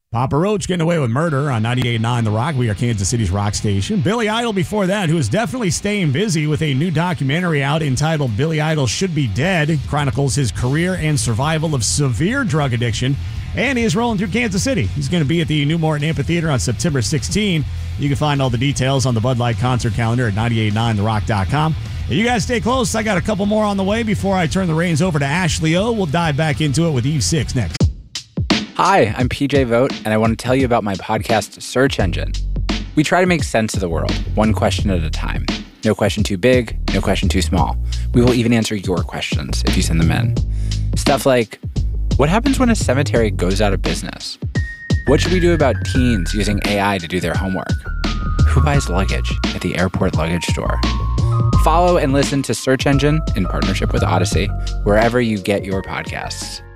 Papa Roach getting away with murder on 98.9 The Rock. We are Kansas City's rock station. Billy Idol before that, who is definitely staying busy with a new documentary out entitled Billy Idol Should Be Dead. Chronicles his career and survival of severe drug addiction. And he is rolling through Kansas City. He's going to be at the New Morton Amphitheater on September 16. You can find all the details on the Bud Light concert calendar at 989therock.com. You guys stay close. I got a couple more on the way before I turn the reins over to Ashley O. We'll dive back into it with Eve 6 next. Hi, I'm PJ Vogt, and I want to tell you about my podcast, Search Engine. We try to make sense of the world, one question at a time. No question too big, no question too small. We will even answer your questions if you send them in. Stuff like, what happens when a cemetery goes out of business? What should we do about teens using AI to do their homework? Who buys luggage at the airport luggage store? Follow and listen to Search Engine in partnership with Odyssey, wherever you get your podcasts.